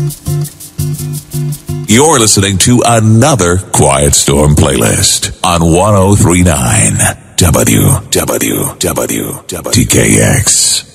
You're listening to another Quiet Storm playlist on 1039 WTKX.